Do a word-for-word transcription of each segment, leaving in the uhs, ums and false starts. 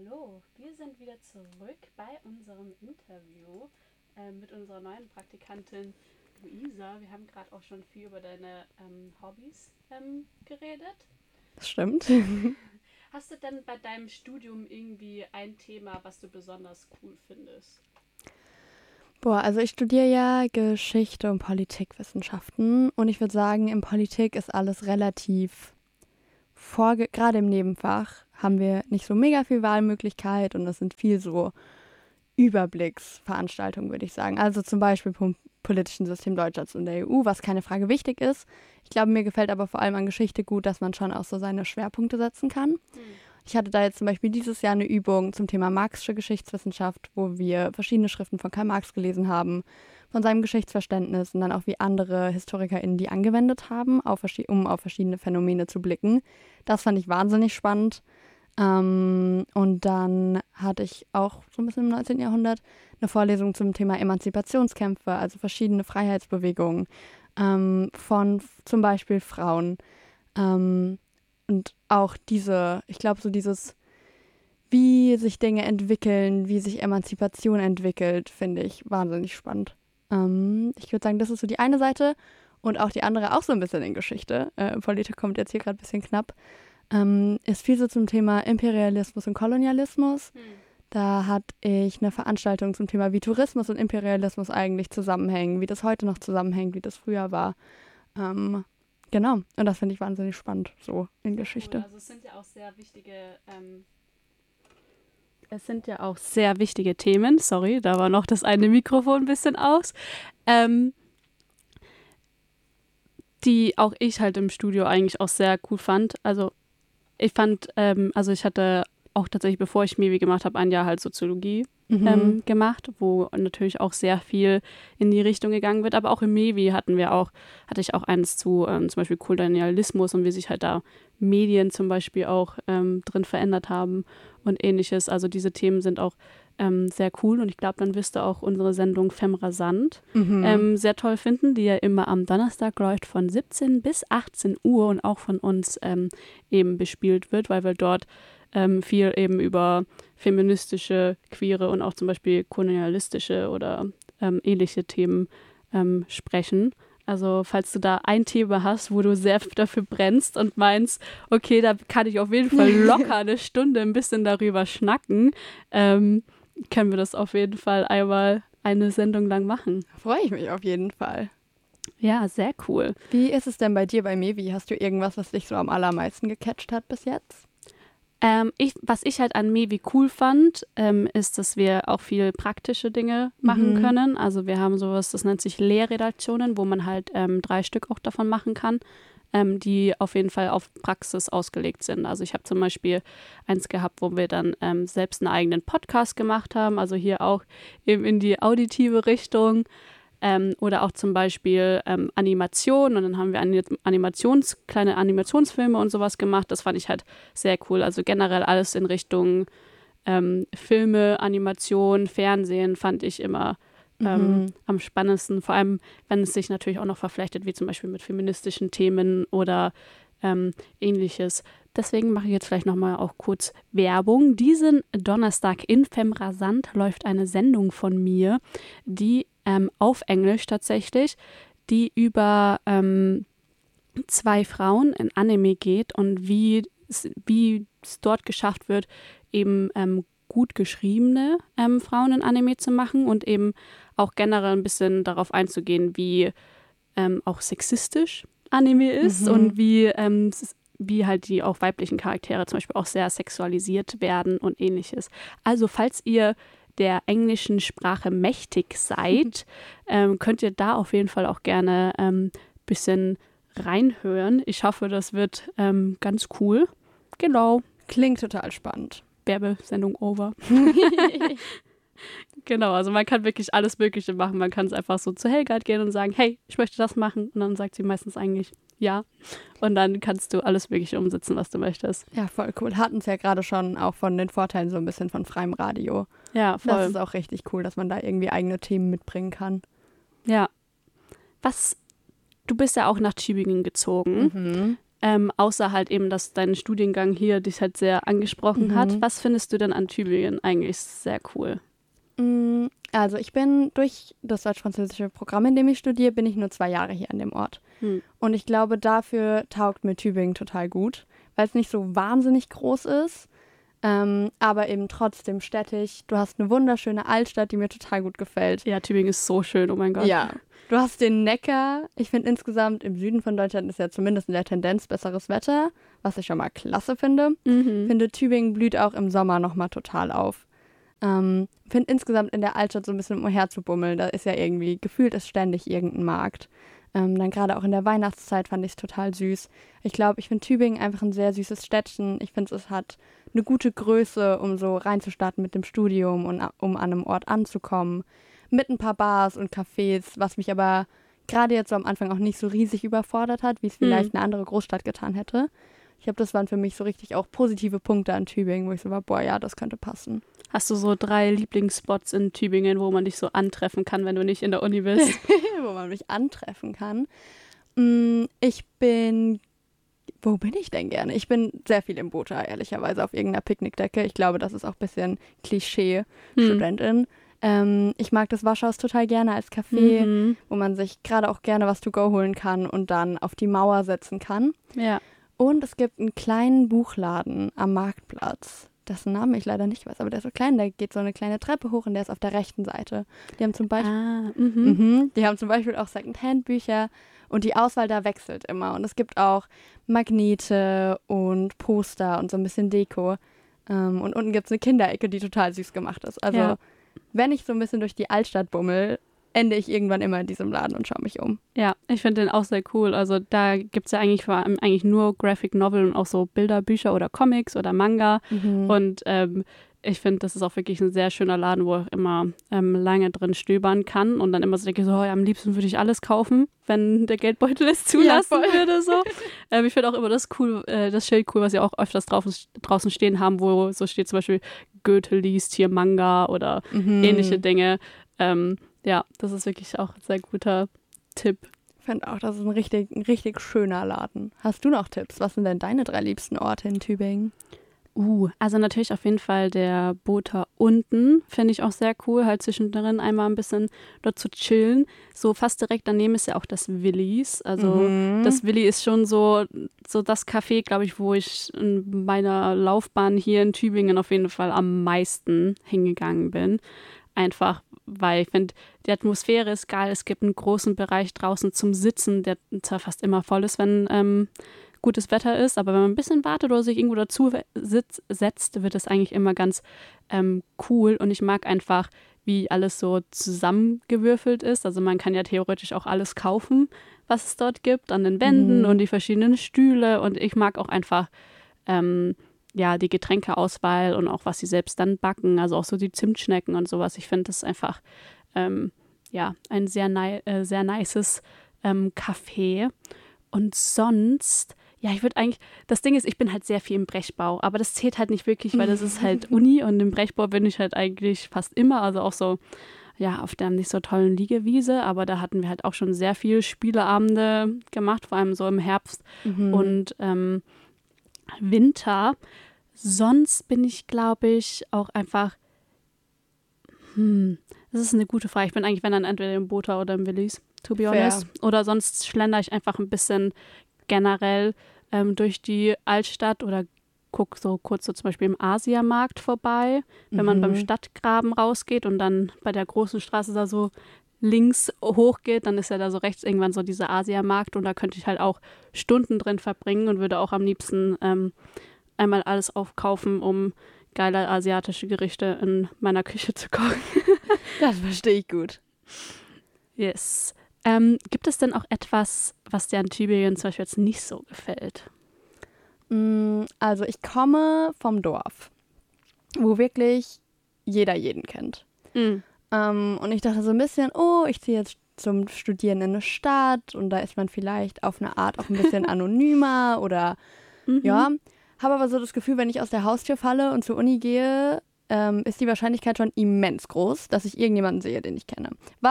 Hallo, wir sind wieder zurück bei unserem Interview äh, mit unserer neuen Praktikantin Luisa. Wir haben gerade auch schon viel über deine ähm, Hobbys ähm, geredet. Das stimmt. Hast du denn bei deinem Studium irgendwie ein Thema, was du besonders cool findest? Boah, also ich studiere ja Geschichte und Politikwissenschaften und ich würde sagen, in Politik ist alles relativ vorge... Gerade im Nebenfach haben wir nicht so mega viel Wahlmöglichkeit und das sind viel so Überblicksveranstaltungen, würde ich sagen. Also zum Beispiel vom politischen System Deutschlands und der E U, was keine Frage wichtig ist. Ich glaube, mir gefällt aber vor allem an Geschichte gut, dass man schon auch so seine Schwerpunkte setzen kann. Hm. Ich hatte da jetzt zum Beispiel dieses Jahr eine Übung zum Thema Marxische Geschichtswissenschaft, wo wir verschiedene Schriften von Karl Marx gelesen haben, von seinem Geschichtsverständnis und dann auch wie andere HistorikerInnen die angewendet haben, auf, um auf verschiedene Phänomene zu blicken. Das fand ich wahnsinnig spannend. Ähm, und dann hatte ich auch so ein bisschen im neunzehnten Jahrhundert eine Vorlesung zum Thema Emanzipationskämpfe, also verschiedene Freiheitsbewegungen ähm, von f- zum Beispiel Frauen. Ähm, und auch diese, ich glaube, so dieses, wie sich Dinge entwickeln, wie sich Emanzipation entwickelt, finde ich wahnsinnig spannend. Ähm, ich würde sagen, das ist so die eine Seite und auch die andere auch so ein bisschen in Geschichte. Äh, Politik kommt jetzt hier gerade ein bisschen knapp. Ähm, ist viel so zum Thema Imperialismus und Kolonialismus. Hm. Da hatte ich eine Veranstaltung zum Thema, wie Tourismus und Imperialismus eigentlich zusammenhängen, wie das heute noch zusammenhängt, wie das früher war. Ähm, genau, und das finde ich wahnsinnig spannend, so in Geschichte. Cool. Also es sind ja auch sehr wichtige ähm, Es sind ja auch sehr wichtige Themen. Sorry, da war noch das eine Mikrofon ein bisschen aus. Ähm, die auch ich halt im Studio eigentlich auch sehr cool fand. Also ich fand, ähm, also ich hatte auch tatsächlich, bevor ich Mewi gemacht habe, ein Jahr halt Soziologie Mhm. ähm, gemacht, wo natürlich auch sehr viel in die Richtung gegangen wird. Aber auch im Mewi hatten wir auch, hatte ich auch eins zu ähm, zum Beispiel Kolonialismus und wie sich halt da Medien zum Beispiel auch ähm, drin verändert haben und ähnliches. Also diese Themen sind auch ähm, sehr cool und ich glaube, dann wirst du auch unsere Sendung Femrasant Mhm. ähm, sehr toll finden, die ja immer am Donnerstag läuft von siebzehn bis achtzehn Uhr und auch von uns ähm, eben bespielt wird, weil wir dort ähm, viel eben über feministische, queere und auch zum Beispiel kolonialistische oder ähm, ähnliche Themen ähm, sprechen. Also falls du da ein Thema hast, wo du sehr dafür brennst und meinst, okay, da kann ich auf jeden Fall locker eine Stunde ein bisschen darüber schnacken, ähm, können wir das auf jeden Fall einmal eine Sendung lang machen. Freue ich mich auf jeden Fall. Ja, sehr cool. Wie ist es denn bei dir, bei Mewi? Hast du irgendwas, was dich so am allermeisten gecatcht hat bis jetzt? Ähm, ich, was ich halt an Mewi cool fand, ähm, ist, dass wir auch viel praktische Dinge machen Mhm. können. Also wir haben sowas, das nennt sich Lehrredaktionen, wo man halt ähm, drei Stück auch davon machen kann, ähm, die auf jeden Fall auf Praxis ausgelegt sind. Also ich habe zum Beispiel eins gehabt, wo wir dann ähm, selbst einen eigenen Podcast gemacht haben, also hier auch eben in die auditive Richtung. Ähm, oder auch zum Beispiel ähm, Animation und dann haben wir Animations, kleine Animationsfilme und sowas gemacht. Das fand ich halt sehr cool. Also generell alles in Richtung ähm, Filme, Animation, Fernsehen fand ich immer ähm, Mhm. am spannendsten. Vor allem, wenn es sich natürlich auch noch verflechtet, wie zum Beispiel mit feministischen Themen oder ähm, ähnliches. Deswegen mache ich jetzt vielleicht nochmal auch kurz Werbung. Diesen Donnerstag in Femrasant läuft eine Sendung von mir, die ähm, auf Englisch tatsächlich, die über ähm, zwei Frauen in Anime geht und wie es, wie es dort geschafft wird, eben ähm, gut geschriebene ähm, Frauen in Anime zu machen und eben auch generell ein bisschen darauf einzugehen, wie ähm, auch sexistisch Anime ist Mhm. und wie, ähm, wie halt die auch weiblichen Charaktere zum Beispiel auch sehr sexualisiert werden und ähnliches. Also falls ihr der englischen Sprache mächtig seid, ähm, könnt ihr da auf jeden Fall auch gerne ein ähm, bisschen reinhören. Ich hoffe, das wird ähm, ganz cool. Genau. Klingt total spannend. Werbesendung over. Genau, also man kann wirklich alles Mögliche machen. Man kann es einfach so zu Helga gehen und sagen, hey, ich möchte das machen. Und dann sagt sie meistens eigentlich ja. Und dann kannst du alles Mögliche umsetzen, was du möchtest. Ja, voll cool. Hatten es ja gerade schon auch von den Vorteilen so ein bisschen von freiem Radio. Ja, voll. Das ist auch richtig cool, dass man da irgendwie eigene Themen mitbringen kann. Ja. Was, du bist ja auch nach Tübingen gezogen. Mhm. Ähm, außer halt eben, dass dein Studiengang hier dich halt sehr angesprochen Mhm. hat. Was findest du denn an Tübingen eigentlich sehr cool? Mm, Also ich bin durch das deutsch-französische Programm, in dem ich studiere, bin ich nur zwei Jahre hier an dem Ort. Hm. Und ich glaube, dafür taugt mir Tübingen total gut, weil es nicht so wahnsinnig groß ist, ähm, aber eben trotzdem städtisch. Du hast eine wunderschöne Altstadt, die mir total gut gefällt. Ja, Tübingen ist so schön, oh mein Gott. Ja, du hast den Neckar. Ich finde insgesamt im Süden von Deutschland ist ja zumindest in der Tendenz besseres Wetter, was ich schon mal klasse finde. Mhm. Ich finde, Tübingen blüht auch im Sommer nochmal total auf. Ähm, finde insgesamt in der Altstadt so ein bisschen umherzubummeln. Da ist ja irgendwie, gefühlt ist ständig irgendein Markt. Ähm, dann gerade auch in der Weihnachtszeit fand ich es total süß. Ich glaube, ich finde Tübingen einfach ein sehr süßes Städtchen. Ich finde, es hat eine gute Größe, um so reinzustarten mit dem Studium und a- um an einem Ort anzukommen. Mit ein paar Bars und Cafés, was mich aber gerade jetzt so am Anfang auch nicht so riesig überfordert hat, wie es vielleicht Hm. eine andere Großstadt getan hätte. Ich glaube, das waren für mich so richtig auch positive Punkte an Tübingen, wo ich so war, boah, ja, das könnte passen. Hast du so drei Lieblingsspots in Tübingen, wo man dich so antreffen kann, wenn du nicht in der Uni bist? Wo man mich antreffen kann. Mm, Ich bin, wo bin ich denn gerne? Ich bin sehr viel im Bota, ehrlicherweise, auf irgendeiner Picknickdecke. Ich glaube, das ist auch ein bisschen Klischee, Hm. Studentin. Ähm, ich mag das Waschhaus total gerne als Café, Mhm. wo man sich gerade auch gerne was to go holen kann und dann auf die Mauer setzen kann. Ja. Und es gibt einen kleinen Buchladen am Marktplatz, dessen Namen ich leider nicht weiß, aber der ist so klein, da geht so eine kleine Treppe hoch und der ist auf der rechten Seite. Die haben zum Beispiel, Ah, mhm. mhm, die haben zum Beispiel auch Secondhand-Bücher und die Auswahl da wechselt immer. Und es gibt auch Magnete und Poster und so ein bisschen Deko. Ähm, und unten gibt es eine Kinderecke, die total süß gemacht ist. Also Ja. wenn ich so ein bisschen durch die Altstadt bummel, ende ich irgendwann immer in diesem Laden und schaue mich um. Ja, ich finde den auch sehr cool. Also da gibt es ja eigentlich vor allem eigentlich nur Graphic Novel und auch so Bilderbücher oder Comics oder Manga. Mhm. Und ähm, ich finde, das ist auch wirklich ein sehr schöner Laden, wo ich immer ähm, lange drin stöbern kann und dann immer so denke, so, oh, ja, am liebsten würde ich alles kaufen, wenn der Geldbeutel es zulassen voll. würde. So. ähm, ich finde auch immer das cool, äh, das Schild cool, was sie auch öfters draußen, draußen stehen haben, wo so steht zum Beispiel Goethe liest hier Manga oder Mhm. ähnliche Dinge. Ähm, ja, das ist wirklich auch ein sehr guter Tipp. Ich finde auch, das ist ein richtig, ein richtig schöner Laden. Hast du noch Tipps? Was sind denn deine drei liebsten Orte in Tübingen? Uh, also natürlich auf jeden Fall der Bota unten, finde ich auch sehr cool, halt zwischendrin einmal ein bisschen dort zu chillen. So fast direkt daneben ist ja auch das Willis. Also Mhm. das Willi ist schon so, so das Café, glaube ich, wo ich in meiner Laufbahn hier in Tübingen auf jeden Fall am meisten hingegangen bin. Einfach, weil ich finde, die Atmosphäre ist geil. Es gibt einen großen Bereich draußen zum Sitzen, der zwar fast immer voll ist, wenn ähm, gutes Wetter ist, aber wenn man ein bisschen wartet oder sich irgendwo dazu sitz, setzt, wird es eigentlich immer ganz ähm, cool. Und ich mag einfach, wie alles so zusammengewürfelt ist. Also man kann ja theoretisch auch alles kaufen, was es dort gibt, an den Wänden Mhm. und die verschiedenen Stühle. Und ich mag auch einfach ähm, ja, die Getränkeauswahl und auch, was sie selbst dann backen. Also auch so die Zimtschnecken und sowas. Ich finde das einfach ähm, ja, ein sehr, ni äh, sehr nices ähm, Café. Und sonst, ja, ich würde eigentlich, das Ding ist, ich bin halt sehr viel im Brechbau, aber das zählt halt nicht wirklich, weil das ist halt Uni und im Brechbau bin ich halt eigentlich fast immer, also auch so, ja, auf der nicht so tollen Liegewiese, aber da hatten wir halt auch schon sehr viel Spieleabende gemacht, vor allem so im Herbst Mhm. und ähm, Winter. Sonst bin ich, glaube ich, auch einfach, hm, das ist eine gute Frage. Ich bin eigentlich, wenn dann entweder im Bota oder im Willis, to be Fair. honest. Oder sonst schlender ich einfach ein bisschen generell ähm, durch die Altstadt oder gucke so kurz so zum Beispiel im Asiamarkt vorbei, wenn man Mhm. beim Stadtgraben rausgeht und dann bei der großen Straße da so links hochgeht, dann ist ja da so rechts irgendwann so dieser Asiamarkt und da könnte ich halt auch Stunden drin verbringen und würde auch am liebsten ähm, einmal alles aufkaufen, um geile asiatische Gerichte in meiner Küche zu kochen. Das verstehe ich gut. Yes. Ähm, gibt es denn auch etwas, was dir an Tübingen zum Beispiel jetzt nicht so gefällt? Mm, Also ich komme vom Dorf, wo wirklich jeder jeden kennt. Mhm. Ähm, und ich dachte so ein bisschen, oh, ich ziehe jetzt zum Studieren in eine Stadt und da ist man vielleicht auf eine Art auch ein bisschen anonymer oder Mhm. ja. Habe aber so das Gefühl, wenn ich aus der Haustür falle und zur Uni gehe, ähm, ist die Wahrscheinlichkeit schon immens groß, dass ich irgendjemanden sehe, den ich kenne. Was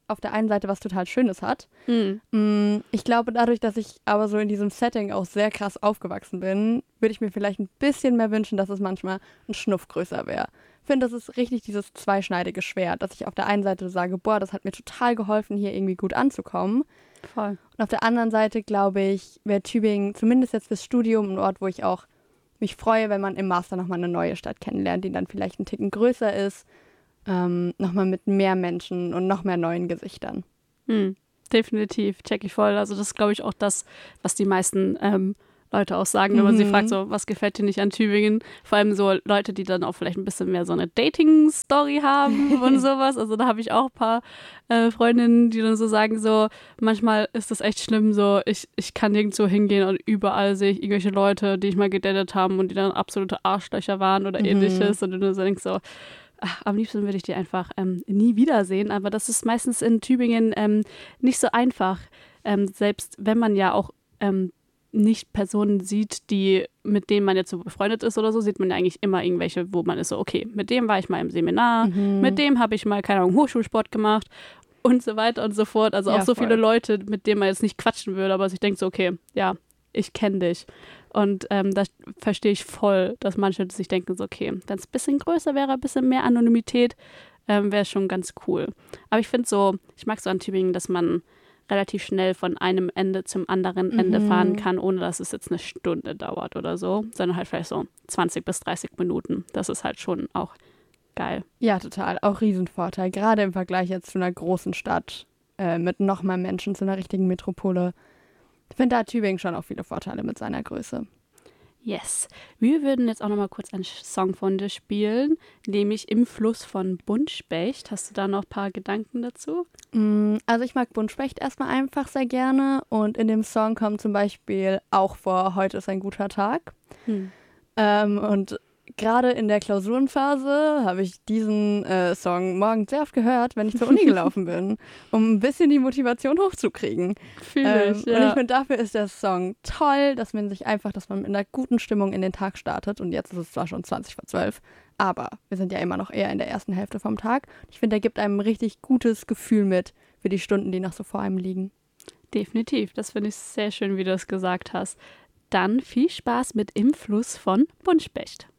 auf der einen Seite was total Schönes hat. Mhm. Ich glaube, dadurch, dass ich aber so in diesem Setting auch sehr krass aufgewachsen bin, würde ich mir vielleicht ein bisschen mehr wünschen, dass es manchmal ein Schnuff größer wäre. Ich finde, das ist richtig dieses zweischneidige Schwert, dass ich auf der einen Seite sage, boah, das hat mir total geholfen, hier irgendwie gut anzukommen. Voll. Und auf der anderen Seite, glaube ich, wäre Tübingen zumindest jetzt fürs Studium ein Ort, wo ich auch mich freue, wenn man im Master nochmal eine neue Stadt kennenlernt, die dann vielleicht ein Ticken größer ist, ähm, nochmal mit mehr Menschen und noch mehr neuen Gesichtern. Mhm. Definitiv, check ich voll. Also das ist, glaube ich, auch das, was die meisten ähm, Leute auch sagen, wenn man Mhm. sie fragt, so, was gefällt dir nicht an Tübingen? Vor allem so Leute, die dann auch vielleicht ein bisschen mehr so eine Dating-Story haben und sowas. Also da habe ich auch ein paar äh, Freundinnen, die dann so sagen, so, manchmal ist das echt schlimm, so, ich, ich kann nirgendwo hingehen und überall sehe ich irgendwelche Leute, die ich mal gedatet haben und die dann absolute Arschlöcher waren oder Mhm. ähnliches. Und du so denkst so, ach, am liebsten würde ich die einfach ähm, nie wiedersehen. Aber das ist meistens in Tübingen ähm, nicht so einfach. Ähm, selbst wenn man ja auch ähm, nicht Personen sieht, die, mit denen man jetzt so befreundet ist oder so, sieht man ja eigentlich immer irgendwelche, wo man ist so, okay, mit dem war ich mal im Seminar, Mhm. mit dem habe ich mal, keine Ahnung, Hochschulsport gemacht und so weiter und so fort. Also Ja, auch so voll. viele Leute, mit denen man jetzt nicht quatschen würde, aber sich denkt so, okay, ja, ich kenne dich. Und ähm, das verstehe ich voll, dass manche sich denken so, okay, wenn es ein bisschen größer wäre, ein bisschen mehr Anonymität, ähm, wäre schon ganz cool. Aber ich finde so, ich mag so an Tübingen, dass man relativ schnell von einem Ende zum anderen Mhm. Ende fahren kann, ohne dass es jetzt eine Stunde dauert oder so, sondern halt vielleicht so zwanzig bis dreißig Minuten. Das ist halt schon auch geil. Ja, total. Auch Riesenvorteil. Gerade im Vergleich jetzt zu einer großen Stadt äh, mit noch mehr Menschen, zu einer richtigen Metropole. Ich finde, da hat Tübingen schon auch viele Vorteile mit seiner Größe. Yes. Wir würden jetzt auch noch mal kurz einen Song von dir spielen, nämlich Im Fluss von Buntspecht. Hast du da noch ein paar Gedanken dazu? Mm, Also ich mag Buntspecht erstmal einfach sehr gerne und in dem Song kommt zum Beispiel auch vor, heute ist ein guter Tag. Hm. Ähm, und gerade in der Klausurenphase habe ich diesen äh, Song morgens sehr oft gehört, wenn ich zur Uni gelaufen bin, um ein bisschen die Motivation hochzukriegen. Fühle Ähm, ich, Und ja. ich finde, dafür ist der Song toll, dass man sich einfach, dass man mit einer guten Stimmung in den Tag startet. Und jetzt ist es zwar schon zwanzig vor zwölf, aber wir sind ja immer noch eher in der ersten Hälfte vom Tag. Ich finde, der gibt einem ein richtig gutes Gefühl mit für die Stunden, die noch so vor einem liegen. Definitiv. Das finde ich sehr schön, wie du es gesagt hast. Dann viel Spaß mit Im Fluss von Buntspecht.